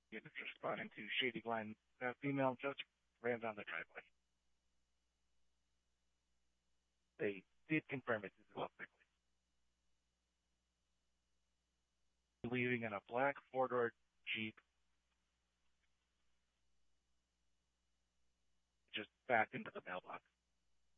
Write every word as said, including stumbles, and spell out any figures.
Units responding to Shady Glen. That female just ran down the driveway. They did confirm it as well quickly. Leaving in a black four-door Jeep. Just back into the mailbox.